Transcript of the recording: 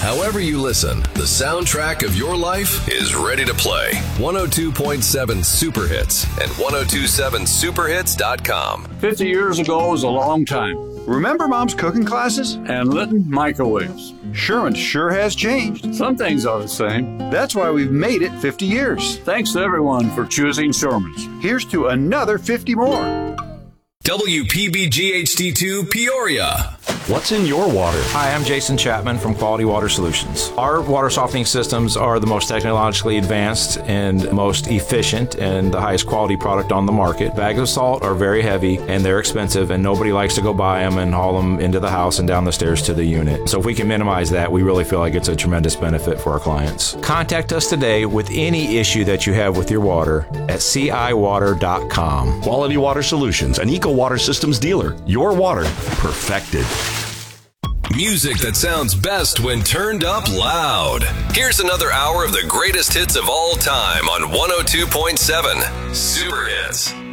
However you listen, the soundtrack of your life is ready to play. 102.7 Super Hits and 1027superhits.com. 50 years ago was a long time. Remember Mom's cooking classes? And Litton microwaves. Sherwin sure has changed. Some things are the same. That's why we've made it 50 years. Thanks to everyone for choosing Sherman's. Here's to another 50 more. WPBG-HD2 Peoria. What's in your water? Hi, I'm Jason Chapman from Quality Water Solutions. Our water softening systems are the most technologically advanced and most efficient and the highest quality product on the market. Bags of salt are very heavy and they're expensive, and nobody likes to go buy them and haul them into the house and down the stairs to the unit. So if we can minimize that, we really feel like it's a tremendous benefit for our clients. Contact us today with any issue that you have with your water at ciwater.com. Quality Water Solutions, an Eco Water Systems dealer. Your water perfected. Music that sounds best when turned up loud. Here's another hour of the greatest hits of all time on 102.7 Super Hits.